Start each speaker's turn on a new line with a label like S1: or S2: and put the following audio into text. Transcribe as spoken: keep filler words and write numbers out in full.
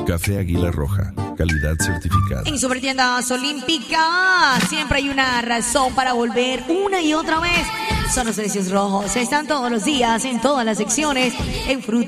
S1: Café Águila Roja, calidad certificada.
S2: En Supertiendas Olímpica siempre hay una razón para volver una y otra vez. Son los precios rojos. Están todos los días en todas las secciones en fruta.